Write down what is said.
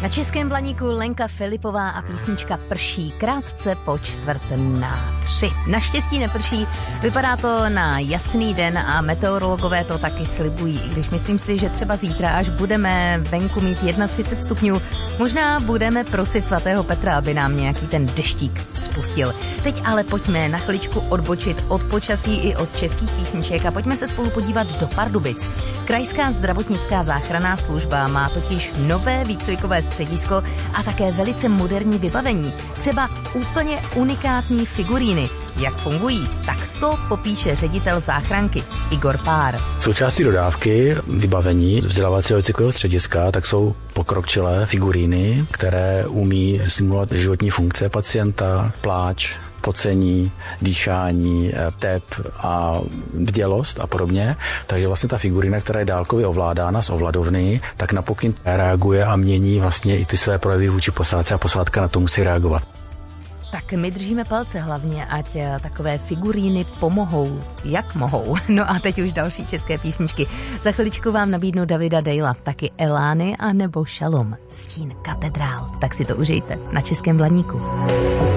Na Českém Blaníku Lenka Filipová a písnička Prší krátce po 2:45. Naštěstí neprší, vypadá to na jasný den a meteorologové to taky slibují, i když myslím si, že třeba zítra, až budeme venku mít 31 stupňů, možná budeme prosit svatého Petra, aby nám nějaký ten deštík spustil. Teď ale pojďme na chviličku odbočit od počasí i od českých písniček a pojďme se spolu podívat do Pardubic. Krajská zdravotnická záchranná služba má totiž nové výcvikové středisko a také velice moderní vybavení. Třeba úplně unikátní figuríny. Jak fungují? Tak to popíše ředitel záchranky Igor Pár. Součástí dodávky vybavení vzdělávacího výcvikového střediska tak jsou pokročilé figuríny, které umí simulovat životní funkce pacienta, pláč, pocení, dýchání, tep a bdělost a podobně. Takže vlastně ta figurina, která je dálkově ovládána z ovladovny, tak na pokyn reaguje a mění vlastně i ty své projevy vůči posádce a posádka na to musí reagovat. Tak my držíme palce hlavně, ať takové figuríny pomohou, jak mohou. No a teď už další české písničky. Za chviličku vám nabídnu Davida Dejla, taky Elány a nebo Šalom, Stín katedrál. Tak si to užijte na Českém Blaníku.